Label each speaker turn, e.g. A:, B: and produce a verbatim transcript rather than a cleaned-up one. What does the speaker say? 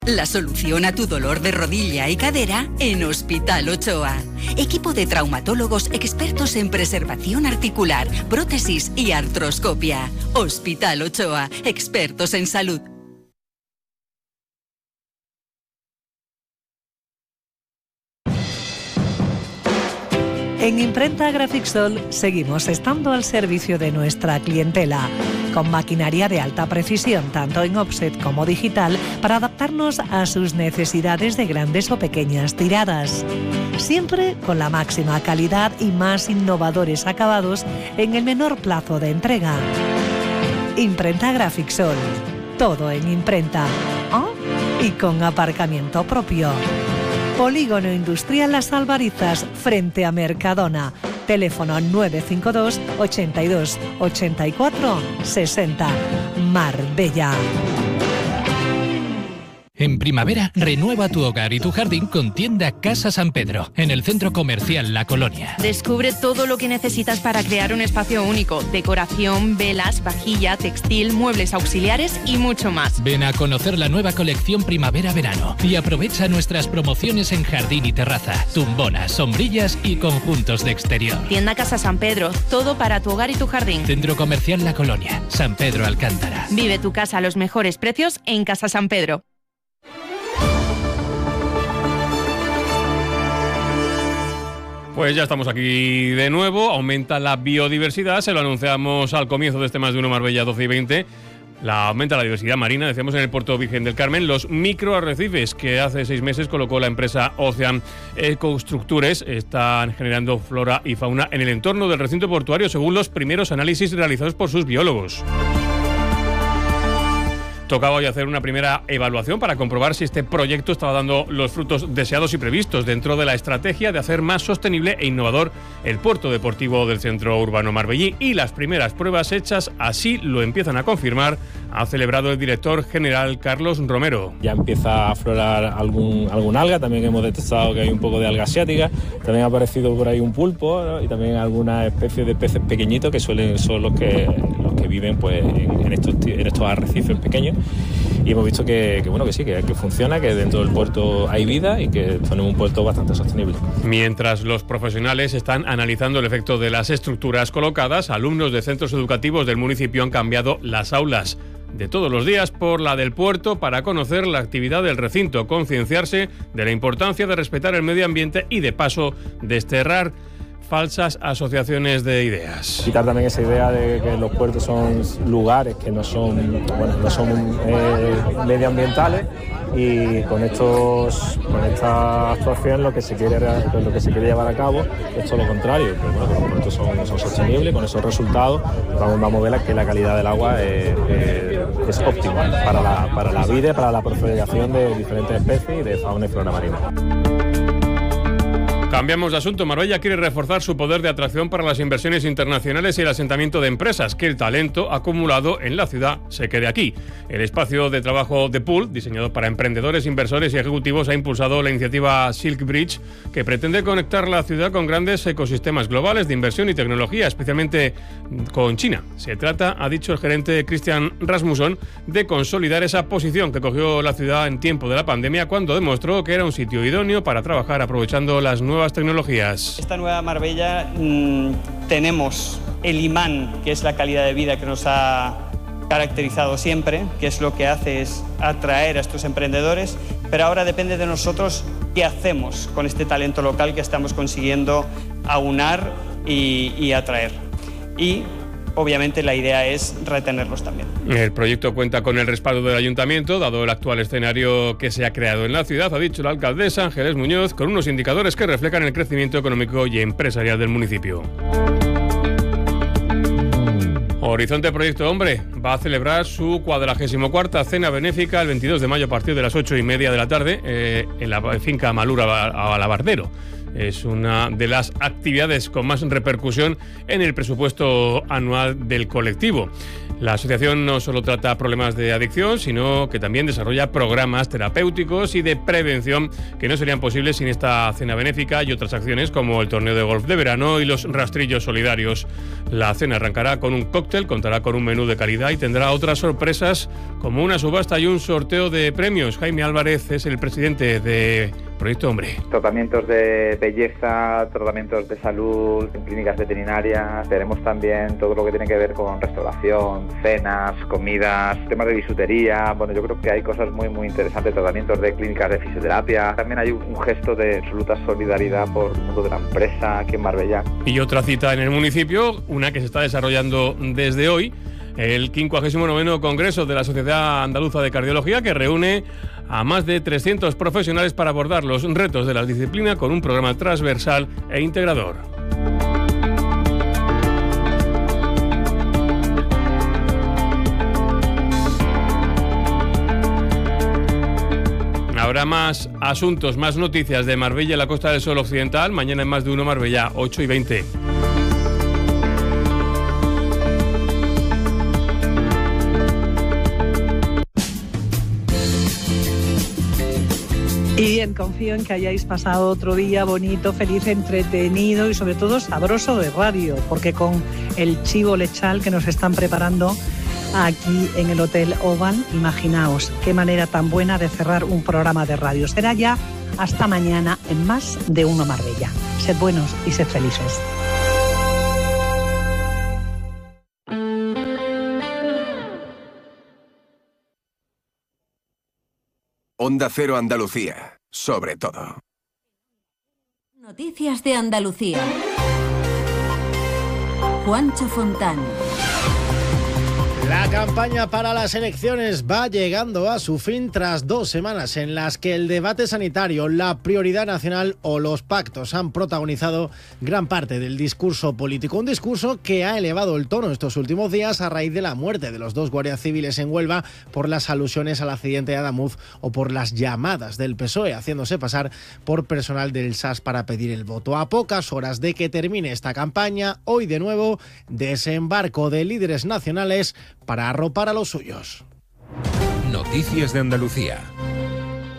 A: La solución a tu dolor de rodilla y cadera en Hospital Ochoa. Equipo de traumatólogos expertos en preservación articular, prótesis y artroscopia. Hospital Ochoa, expertos en salud.
B: En Imprenta Grafixol seguimos estando al servicio de nuestra clientela, con maquinaria de alta precisión, tanto en offset como digital, para adaptarnos a sus necesidades de grandes o pequeñas tiradas. Siempre con la máxima calidad y más innovadores acabados en el menor plazo de entrega. Imprenta Grafixol. Todo en imprenta. ¿Oh? Y con aparcamiento propio. Polígono Industrial Las Albarizas, frente a Mercadona. Teléfono nueve cinco dos, ochenta y dos, ochenta y cuatro, sesenta. Marbella.
C: En primavera, renueva tu hogar y tu jardín con tienda Casa San Pedro, en el centro comercial La Colonia.
D: Descubre todo lo que necesitas para crear un espacio único: decoración, velas, vajilla, textil, muebles auxiliares y mucho más.
C: Ven a conocer la nueva colección primavera-verano y aprovecha nuestras promociones en jardín y terraza, tumbonas, sombrillas y conjuntos de exterior.
D: Tienda Casa San Pedro, todo para tu hogar y tu jardín.
C: Centro comercial La Colonia, San Pedro Alcántara.
D: Vive tu casa a los mejores precios en Casa San Pedro.
E: Pues ya estamos aquí de nuevo, aumenta la biodiversidad, se lo anunciamos al comienzo de este Más de Uno Marbella doce y veinte. La aumenta la diversidad marina, decíamos, en el puerto Virgen del Carmen, los microarrecifes que hace seis meses colocó la empresa Ocean Ecostructures están generando flora y fauna en el entorno del recinto portuario, según los primeros análisis realizados por sus biólogos. Tocaba hoy hacer una primera evaluación para comprobar si este proyecto estaba dando los frutos deseados y previstos dentro de la estrategia de hacer más sostenible e innovador el puerto deportivo del centro urbano marbellí, y las primeras pruebas hechas así lo empiezan a confirmar, ha celebrado el director general Carlos Romero.
F: Ya empieza a aflorar algún, algún alga, también hemos detectado que hay un poco de alga asiática, también ha aparecido por ahí un pulpo, ¿no? Y también alguna especie de peces pequeñitos que suelen son los que, los que viven pues, en, en, estos, en estos arrecifes pequeños. Y hemos visto que, que bueno que sí, que, que funciona, que dentro del puerto hay vida y que tenemos un puerto bastante sostenible.
E: Mientras los profesionales están analizando el efecto de las estructuras colocadas, alumnos de centros educativos del municipio han cambiado las aulas de todos los días por la del puerto para conocer la actividad del recinto, concienciarse de la importancia de respetar el medio ambiente y, de paso, desterrar falsas asociaciones de ideas.
F: Quitar también esa idea de que los puertos son lugares que no son, bueno, no son eh, medioambientales, y con estos, con esta actuación lo que se quiere, lo que se quiere llevar a cabo es todo lo contrario, que, bueno, que los puertos son, son sostenibles. Con esos resultados vamos, vamos a ver que la calidad del agua es, es, es óptima para la, para la vida, para la proliferación de diferentes especies y de fauna y flora marina.
E: Cambiamos de asunto. Marbella quiere reforzar su poder de atracción para las inversiones internacionales y el asentamiento de empresas, que el talento acumulado en la ciudad se quede aquí. El espacio de trabajo de Pool, diseñado para emprendedores, inversores y ejecutivos, ha impulsado la iniciativa Silk Bridge, que pretende conectar la ciudad con grandes ecosistemas globales de inversión y tecnología, especialmente con China. Se trata, ha dicho el gerente Christian Rasmussen, de consolidar esa posición que cogió la ciudad en tiempo de la pandemia, cuando demostró que era un sitio idóneo para trabajar aprovechando las nuevas tecnologías.
G: Esta nueva Marbella mmm, tenemos el imán, que es la calidad de vida que nos ha caracterizado siempre, que es lo que hace es atraer a estos emprendedores, pero ahora depende de nosotros qué hacemos con este talento local que estamos consiguiendo aunar y, y atraer. Y obviamente la idea es retenerlos también.
E: El proyecto cuenta con el respaldo del ayuntamiento, dado el actual escenario que se ha creado en la ciudad, ha dicho la alcaldesa Ángeles Muñoz, con unos indicadores que reflejan el crecimiento económico y empresarial del municipio. Horizonte Proyecto Hombre va a celebrar su cuadragésimo cuarta cena benéfica el veintidós de mayo a partir de las ocho y media de la tarde eh, en la finca Malura Alabardero. es una de las actividades con más repercusión en el presupuesto anual del colectivo. La asociación no solo trata problemas de adicción, sino que también desarrolla programas terapéuticos y de prevención que no serían posibles sin esta cena benéfica y otras acciones como el torneo de golf de verano y los rastrillos solidarios. La cena arrancará con un cóctel, contará con un menú de calidad y tendrá otras sorpresas como una subasta y un sorteo de premios. Jaime Álvarez es el presidente de Proyecto Hombre.
H: Tratamientos de belleza, tratamientos de salud, en clínicas veterinarias. Tenemos también todo lo que tiene que ver con restauración, cenas, comidas, temas de bisutería. Bueno, yo creo que hay cosas muy muy interesantes, tratamientos de clínicas de fisioterapia. También hay un gesto de absoluta solidaridad por el mundo de la empresa aquí en Marbella.
E: Y otra cita en el municipio, una que se está desarrollando desde hoy, el quincuagésimo noveno Congreso de la Sociedad Andaluza de Cardiología, que reúne a más de trescientos profesionales para abordar los retos de la disciplina con un programa transversal e integrador. Habrá más asuntos, más noticias de Marbella y la Costa del Sol Occidental. Mañana en Más de Uno Marbella, ocho y veinte.
B: Y bien, confío en que hayáis pasado otro día bonito, feliz, entretenido y sobre todo sabroso de radio, porque con el chivo lechal que nos están preparando aquí en el Hotel Oval, imaginaos qué manera tan buena de cerrar un programa de radio. Será ya hasta mañana en Más de Uno Marbella. Sed buenos y sed felices.
I: Onda Cero Andalucía, sobre todo.
J: Noticias de Andalucía. Juancho Fontán.
K: La campaña para las elecciones va llegando a su fin tras dos semanas en las que el debate sanitario, la prioridad nacional o los pactos han protagonizado gran parte del discurso político. Un discurso que ha elevado el tono estos últimos días a raíz de la muerte de los dos guardias civiles en Huelva por las alusiones al accidente de Adamuz o por las llamadas del P S O E haciéndose pasar por personal del S A S para pedir el voto. A pocas horas de que termine esta campaña, hoy de nuevo desembarco de líderes nacionales para arropar a los suyos.
I: Noticias de Andalucía.